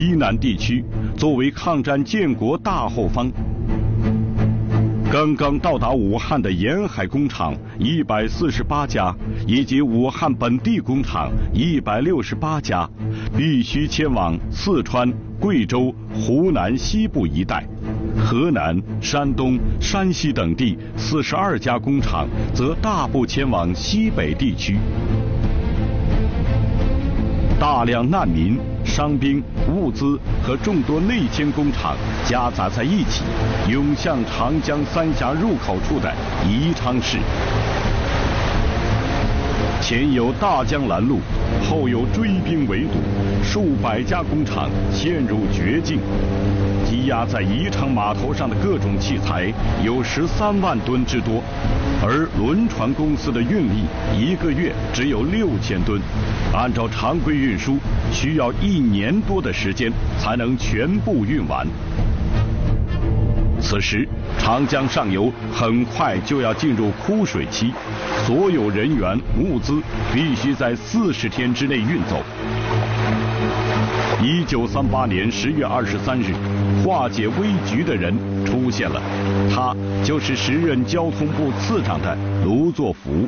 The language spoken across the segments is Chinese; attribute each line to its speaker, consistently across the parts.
Speaker 1: 西南地区作为抗战建国大后方。刚刚到达武汉的沿海工厂148家，以及武汉本地工厂168家，必须迁往四川、贵州、湖南西部一带；河南、山东、山西等地42家工厂则大部迁往西北地区。大量难民、伤兵、物资和众多内迁工厂夹杂在一起，涌向长江三峡入口处的宜昌市。前有大江拦路，后有追兵围堵，数百家工厂陷入绝境。积压在宜昌码头上的各种器材有13万吨之多，而轮船公司的运力1个月只有6000吨，按照常规运输需要1年多的时间才能全部运完。此时，长江上游很快就要进入枯水期，所有人员物资必须在40天之内运走。1938年10月23日，化解危局的人出现了，他就是时任交通部次长的卢作孚。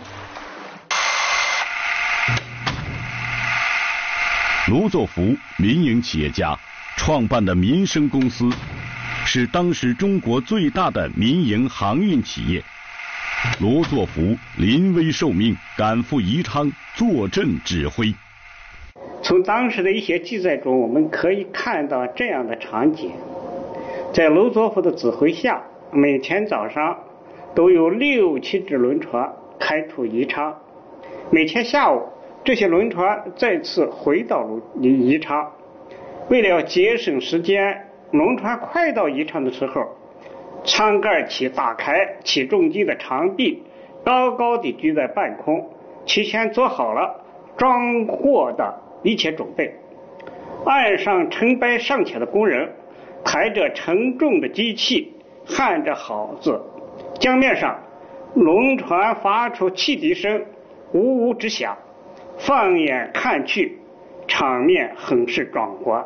Speaker 1: 卢作孚，民营企业家，创办的民生公司是当时中国最大的民营航运企业。卢作孚临危受命，赶赴宜昌坐镇指挥。
Speaker 2: 从当时的一些记载中，我们可以看到这样的场景：在卢作孚的指挥下，每天早上都有6、7只轮船开出宜昌，每天下午这些轮船再次回到宜昌。为了节省时间，轮船快到宜昌的时候，舱盖起打开，起重机的长臂高高地举在半空，提前做好了装货的一切准备。岸上成百上千的工人抬着沉重的机器，喊着号子，江面上轮船发出汽笛声，呜呜直响。放眼看去，场面很是壮观。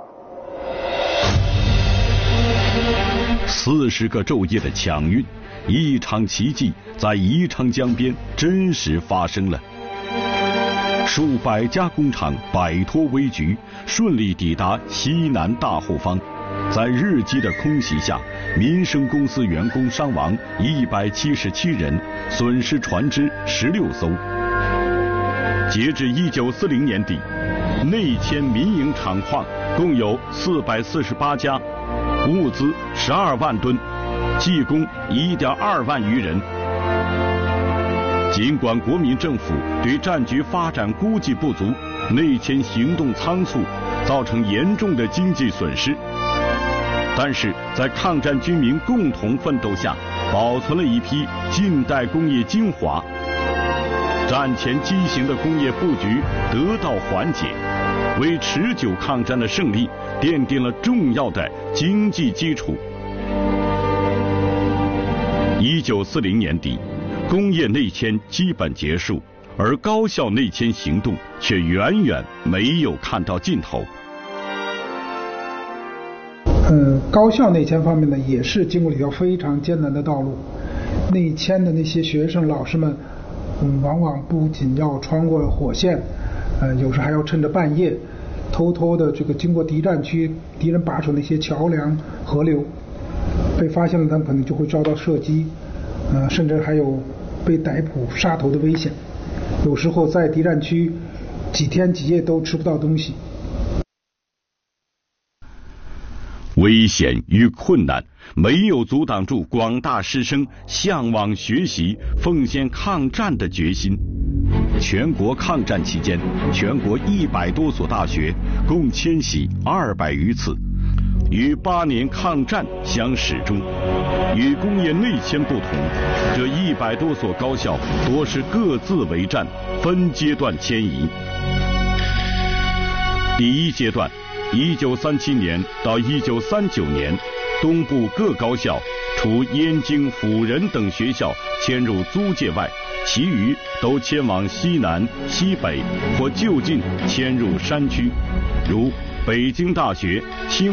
Speaker 1: 40个昼夜的抢运，一场奇迹在宜昌江边真实发生了。数百家工厂摆脱危局，顺利抵达西南大后方。在日机的空袭下，民生公司员工伤亡177人，损失船只16艘。截至1940年底，内迁民营厂矿共有448家，物资12万吨，技工1.2万余人。尽管国民政府对战局发展估计不足，内迁行动仓促，造成严重的经济损失，但是在抗战军民共同奋斗下，保存了一批近代工业精华。战前畸形的工业布局得到缓解，为持久抗战的胜利奠定了重要的经济基础。1940年底，工业内迁基本结束，而高校内迁行动却远远没有看到尽头。
Speaker 3: 高校内迁方面呢，也是经过了一条非常艰难的道路。内迁的那些学生老师们，往往不仅要穿过火线，有时还要趁着半夜，偷偷的经过敌占区，敌人把守那些桥梁、河流，被发现了，他们可能就会遭到射击，甚至还有被逮捕杀头的危险。有时候在敌占区几天几夜都吃不到东西。
Speaker 1: 危险与困难没有阻挡住广大师生向往学习、奉献抗战的决心。全国抗战期间，全国100多所大学共迁徙200余次，与8年抗战相始终。与工业内迁不同，这100多所高校多是各自为战，分阶段迁移。第一阶段1937年到1939年，东部各高校除燕京、辅仁等学校迁入租界外，其余都迁往西南、西北或就近迁入山区，如北京大学清